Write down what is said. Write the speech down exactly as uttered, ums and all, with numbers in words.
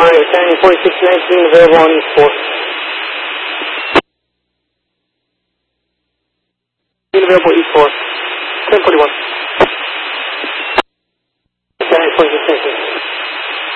Mario, Canyon forty-six nineteen, available on East four. Available East four. ten forty-one.